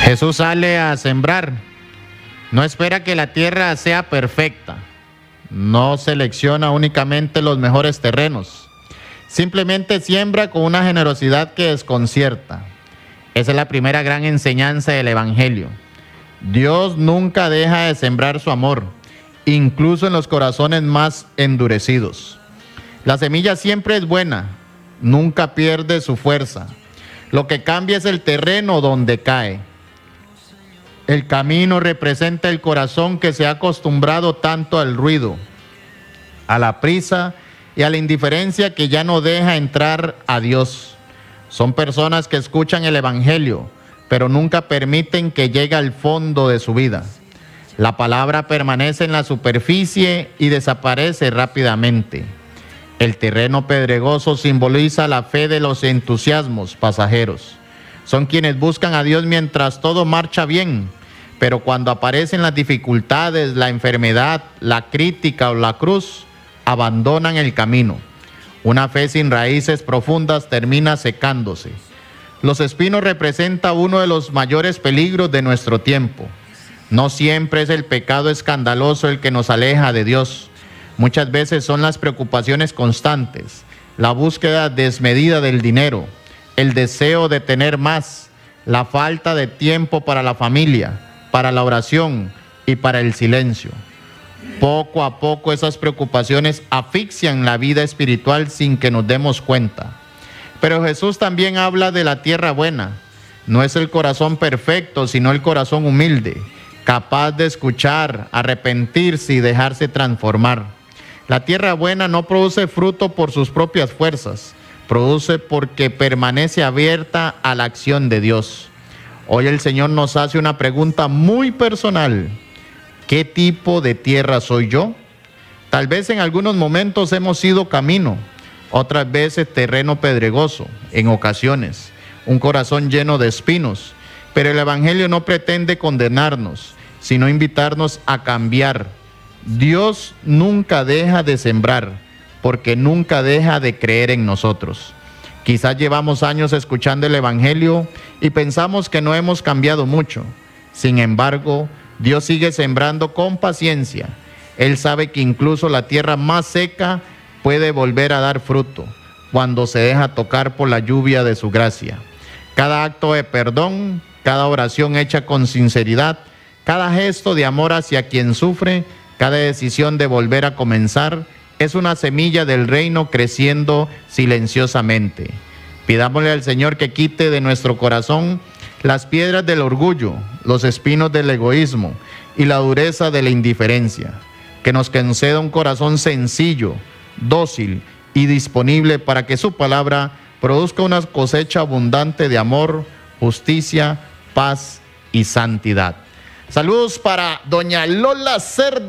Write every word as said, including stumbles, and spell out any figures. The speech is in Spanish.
Jesús sale a sembrar. No espera que la tierra sea perfecta. No selecciona únicamente los mejores terrenos. Simplemente siembra con una generosidad que desconcierta. Esa es la primera gran enseñanza del Evangelio. Dios nunca deja de sembrar su amor, incluso en los corazones más endurecidos. La semilla siempre es buena, nunca pierde su fuerza. Lo que cambia es el terreno donde cae. El camino representa el corazón que se ha acostumbrado tanto al ruido, a la prisa y a la indiferencia que ya no deja entrar a Dios. Son personas que escuchan el Evangelio, pero nunca permiten que llegue al fondo de su vida. La palabra permanece en la superficie y desaparece rápidamente. El terreno pedregoso simboliza la fe de los entusiasmos pasajeros. Son quienes buscan a Dios mientras todo marcha bien, pero cuando aparecen las dificultades, la enfermedad, la crítica o la cruz, abandonan el camino. Una fe sin raíces profundas termina secándose. Los espinos representan uno de los mayores peligros de nuestro tiempo. No siempre es el pecado escandaloso el que nos aleja de Dios. Muchas veces son las preocupaciones constantes, la búsqueda desmedida del dinero, el deseo de tener más, la falta de tiempo para la familia, para la oración y para el silencio. Poco a poco esas preocupaciones asfixian la vida espiritual sin que nos demos cuenta. Pero Jesús también habla de la tierra buena. No es el corazón perfecto, sino el corazón humilde, capaz de escuchar, arrepentirse y dejarse transformar. La tierra buena no produce fruto por sus propias fuerzas, produce porque permanece abierta a la acción de Dios. Hoy el Señor nos hace una pregunta muy personal. ¿Qué tipo de tierra soy yo? Tal vez en algunos momentos hemos sido camino, otras veces terreno pedregoso, en ocasiones, un corazón lleno de espinos, pero el Evangelio no pretende condenarnos, sino invitarnos a cambiar. Dios nunca deja de sembrar, porque nunca deja de creer en nosotros. Quizás llevamos años escuchando el Evangelio y pensamos que no hemos cambiado mucho. Sin embargo, Dios sigue sembrando con paciencia. Él sabe que incluso la tierra más seca puede volver a dar fruto cuando se deja tocar por la lluvia de su gracia. Cada acto de perdón, cada oración hecha con sinceridad, cada gesto de amor hacia quien sufre, cada decisión de volver a comenzar, es una semilla del reino creciendo silenciosamente. Pidámosle al Señor que quite de nuestro corazón las piedras del orgullo, los espinos del egoísmo y la dureza de la indiferencia. Que nos conceda un corazón sencillo, dócil y disponible para que su palabra produzca una cosecha abundante de amor, justicia, paz y santidad. Saludos para doña Lola Cerda.